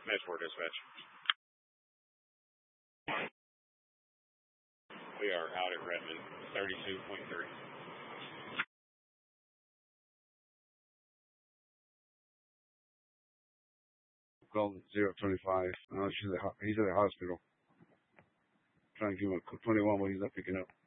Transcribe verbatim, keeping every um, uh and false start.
That's for dispatch. We are out at Redmond, thirty-two point three. Call zero twenty-five. Uh, she's at, he's at the hospital. Trying to give him a twenty-one, but he's not picking up.